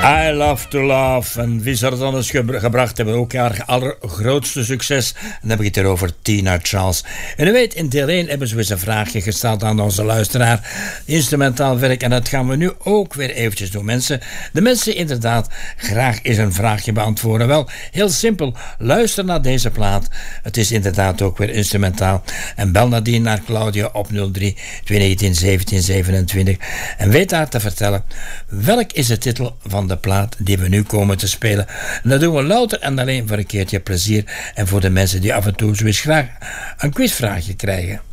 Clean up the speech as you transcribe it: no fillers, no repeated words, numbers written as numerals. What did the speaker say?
I Love to Love. En wie zou het anders gebracht hebben? Ook haar allergrootste succes. En dan heb ik het hier over Tina Charles. En u weet, in deel 1 hebben ze eens een vraagje gesteld aan onze luisteraar. Instrumentaal werk. En dat gaan we nu ook weer eventjes doen, mensen. De mensen inderdaad graag eens een vraagje beantwoorden. Wel, heel simpel. Luister naar deze plaat. Het is inderdaad ook weer instrumentaal. En bel nadien naar Claudia op 03 219 1727. En weet daar te vertellen, welk is de titel van de plaat die we nu komen te spelen. En dat doen we louter en alleen voor een keertje plezier en voor de mensen die af en toe zo eens graag een quizvraagje krijgen.